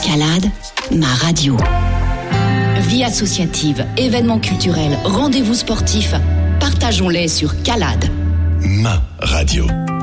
CALAD, ma radio. Vie associative, événements culturels, rendez-vous sportifs, partageons-les sur CALAD. Ma radio.